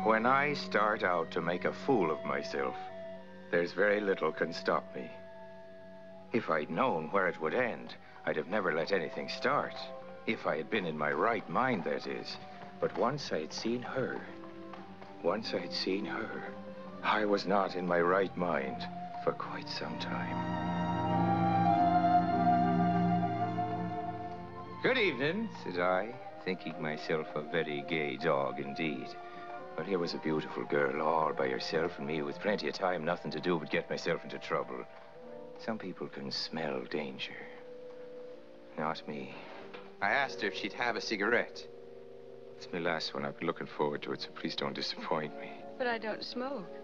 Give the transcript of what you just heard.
When I start out to make a fool of myself, there's very little can stop me. If I'd known where it would end, I'd have never let anything start. If I had been in my right mind, that is. But once I'd seen her, I was not in my right mind for quite some time. Good evening, said I, thinking myself a very gay dog indeed. But here was a beautiful girl all by herself, and me with plenty of time, nothing to do but get myself into trouble. Some people can smell danger. Not me. I asked her if she'd have a cigarette. It's my last one. I've been looking forward to it, so please don't disappoint me. But I don't smoke.